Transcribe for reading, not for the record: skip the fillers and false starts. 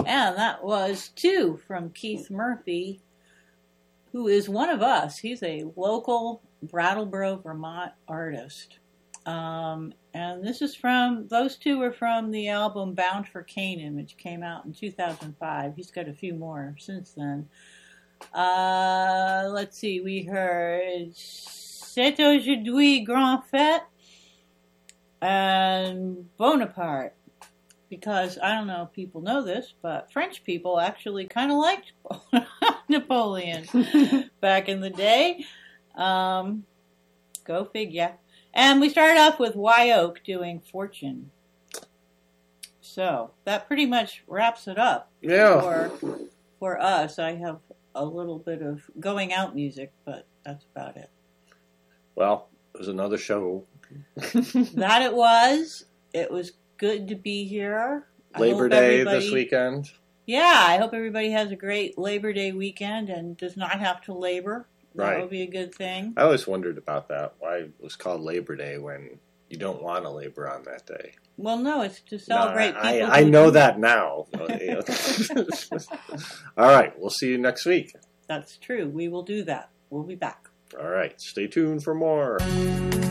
And that was Two from Keith Murphy, who is one of us. He's a local Brattleboro, Vermont artist. And this is those two are from the album Bound for Canaan, which came out in 2005. He's got a few more since then. Let's see, we heard C'est aujourd'hui grand fête and Bonaparte. Because, I don't know if people know this, but French people actually kind of liked Napoleon back in the day. Go figure. And we started off with Wyoke doing Fortune. So, that pretty much wraps it up for us. I have a little bit of going out music, but that's about it. Well, it was another show. That it was. It was good to be here. Labor Day this weekend. Yeah, I hope everybody has a great Labor Day weekend and does not have to labor. That would be a good thing. I always wondered about that. Why it was called Labor Day when you don't want to labor on that day. Well, no, it's to celebrate people. I know that now. All right, we'll see you next week. That's true. We will do that. We'll be back. All right, stay tuned for more.